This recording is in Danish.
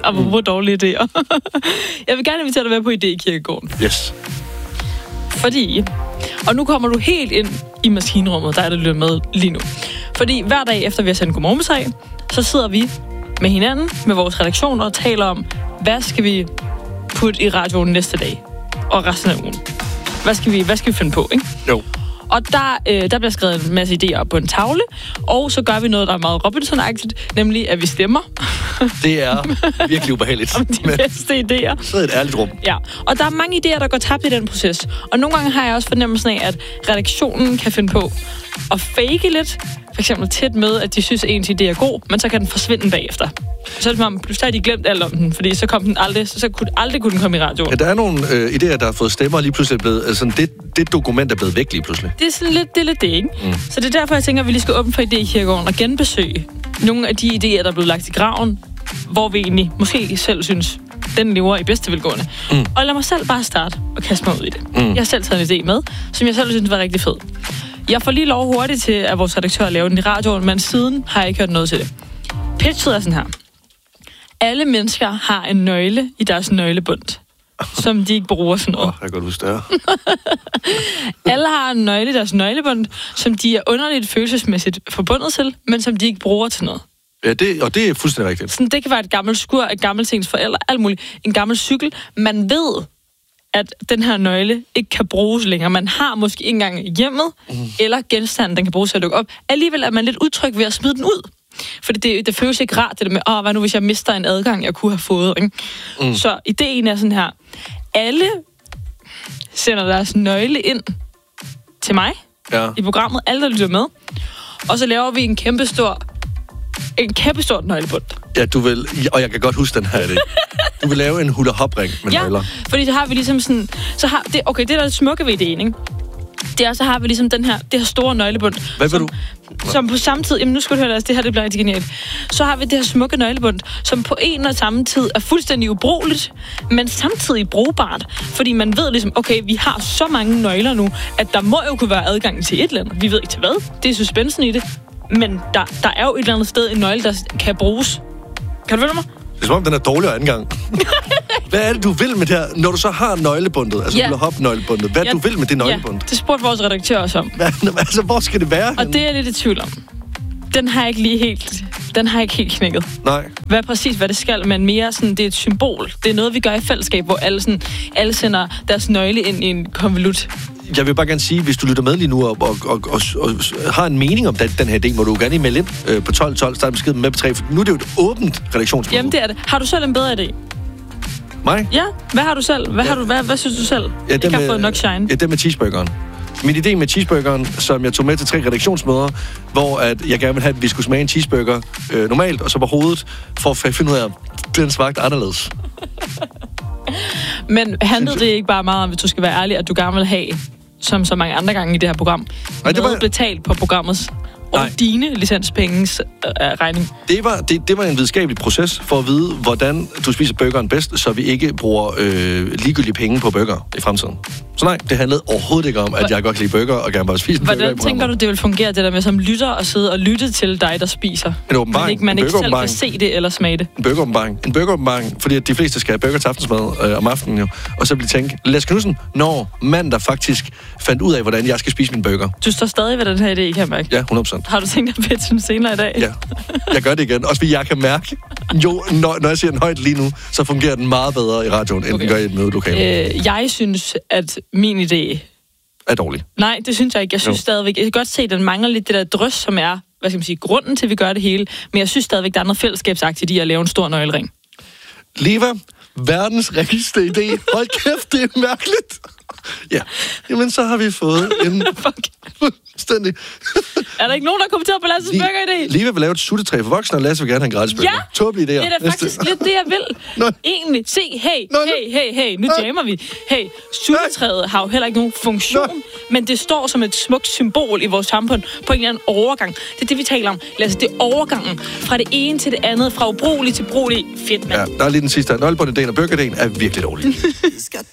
Apropos dårlige idéer. Jeg vil gerne invitere dig med på Idékirkegården. Yes. Fordi, og nu kommer du helt ind i maskinrummet, der lytter med lige nu. Fordi hver dag efter vi har sendt Godmorgen, så sidder vi med hinanden, med vores redaktion og taler om, hvad skal vi putte i radioen næste dag og resten af ugen. Hvad skal vi finde på, ikke? Jo. Og der bliver skrevet en masse idéer op på en tavle, og så gør vi noget, der er meget Robinson-agtigt, nemlig at vi stemmer. Det er virkelig ubehageligt. Om de bedste idéer. Så er et ærligt rum. Ja, og der er mange idéer, der går tabt i den proces. Og nogle gange har jeg også fornemmelsen af, at redaktionen kan finde på at fake lidt. For eksempel tæt med, at de synes, at ens idé er god, men så kan den forsvinde bagefter. Så er det som om, pludselig har de glemt alt om den, fordi så kom den aldrig, så kunne den komme i radioen. Ja, der er nogle idéer, der har fået stemmer, og lige pludselig er blevet, altså det dokument er blevet væk lige pludselig. Det er sådan lidt det, ikke? Så det er derfor, jeg tænker, at vi lige skal åbne for Idékirkegården og genbesøge nogle af de idéer, der er blevet lagt i graven, hvor vi egentlig måske selv synes, den lever i bedste velgående. Og lad mig selv bare starte og kaste mig ud i det. Jeg har selv taget en idé med, som jeg selv synes var rigtig fed. Jeg får lige lov hurtigt til, at vores redaktør laver den i radioen, men siden har jeg ikke hørt noget til det. Pitchet er sådan her. Alle mennesker har en nøgle i deres nøglebund, som de ikke bruger sådan noget. Jeg kan godt huske det. Alle har en nøgle i deres nøglebund, som de er underligt følelsesmæssigt forbundet til, men som de ikke bruger til noget. Ja, det er fuldstændig rigtigt. Sådan, det kan være et gammelt skur, et gammelt ens forældre, alt muligt. En gammel cykel. Man ved, at den her nøgle ikke kan bruges længere. Man har måske ikke engang hjemmet, eller genstanden, den kan bruges til at lukke op. Alligevel er man lidt utryg ved at smide den ud. For det føles ikke rart, det der med, hvad nu hvis jeg mister en adgang, jeg kunne have fået. Ikke? Så ideen er sådan her. Alle sender deres nøgle ind til mig i programmet. Alle, der lytter med. Og så laver vi en kæmpestor nøglebund. Ja, du vil, og jeg kan godt huske den her idé. Du vil lave en hula-hop-ring med nøgler. Fordi så har vi ligesom sådan, det der er det smukke ved ideen, ikke? Det er, så har vi ligesom det her store nøglebund. Hvad vil du? Som på samme tid, jamen nu skal du høre, det her det bliver rigtig genialt. Så har vi det her smukke nøglebund, som på en og samme tid er fuldstændig ubrugeligt, men samtidig brugbart. Fordi man ved ligesom, okay, vi har så mange nøgler nu, at der må jo kunne være adgang til et eller andet. Vi ved ikke til hvad. Det er suspensen i det. Men der er jo et eller andet sted en nøgle, der kan bruges. Kan du følge mig? Det er som om, den er dårligere anden gang. Hvad er det, du vil med det her, når du så har nøglebundet? Altså, du vil hoppe nøglebundet. Hvad du vil med det nøglebund? Ja, det spurgte vores redaktør også om. Altså, hvor skal det være henne? Og det er jeg lidt i tvivl om. Den har ikke helt knækket. Nej. Hvad det skal, men mere sådan, det er et symbol. Det er noget, vi gør i fællesskab, hvor alle sender deres nøgle ind i en konvolut. Jeg vil bare gerne sige, hvis du lytter med lige nu og har en mening om den her idé, må du gerne melde ind på 1212, start beskeden med på 3, for nu er det jo et åbent redaktionsmøde. Jamen, det er det. Har du selv en bedre idé? Mig? Ja. Hvad har du selv? Hvad synes du selv? Ja, det kan få nok shine. Ja, det med cheeseburgeren. Min idé med cheeseburgeren, som jeg tog med til 3 redaktionsmøder, hvor at jeg gerne ville have, at vi skulle smage en cheeseburger normalt, og så på hovedet, for at finde ud af, at den smagte anderledes. Men handlede det ikke bare meget om, hvis du skal være ærlig, at du gerne vil have, som så mange andre gange i det her program, noget betalt på programmets og dine licenspenges regning? Det var en videnskabelig proces for at vide, hvordan du spiser burgeren bedst, så vi ikke bruger ligegyldige penge på burger i fremtiden. Så nej, det handlede overhovedet ikke om, at jeg godt kan lide burger og gerne bare spise en burger. Hvordan tænker du, det vil fungere, det der med som lytter og sidde og lytte til dig, der spiser? En åbenbaring. Man ikke selv kan se det eller smage det. En burgeråbenbaring, fordi at de fleste skal have burger til aftensmad om aftenen jo. Og så vil de tænke, Lasse Knudsen, når mand, der faktisk fandt ud af, hvordan jeg skal spise min burger. Du står stadig ved den her idé, kan jeg mærke? Ja, 100%. Har du tænkt dig at pitche den senere i dag? Ja, jeg gør det igen. Også fordi jeg kan mærke, når jeg siger den højt lige nu, så fungerer den meget bedre i radioen, end den gør i et mødelokale. Jeg synes, at min idé er dårlig. Nej, det synes jeg ikke. Jeg synes stadigvæk, jeg kan godt se, at den mangler lidt det der drøs, som er, hvad skal man sige, grunden til, at vi gør det hele. Men jeg synes stadigvæk, der er noget fællesskabsagtigt i at lave en stor nøglering. Liva, verdens rigtigste idé. Hold kæft, det er mærkeligt. Ja, jamen så har vi fået en... Fuldstændig. Er der ikke nogen, der kommenterer på Lasses burgeridé? Liva vil lave et suttetræ for voksne, og Lasse vil gerne have en gratis burger. Ja, tåbelige idéer. Det er da faktisk lidt det, jeg vil. Egentlig. Se, hey, nu jammer vi. Hey, suttetræet har jo heller ikke nogen funktion, men det står som et smukt symbol i vores samfund på en eller anden overgang. Det er det, vi taler om. Lasse, det er overgangen fra det ene til det andet, fra ubrugelig til brugelig. Fedt, mand. Ja, der er lige den sidste. Nøglebundidéen og burgeridéen er virkelig dårlig.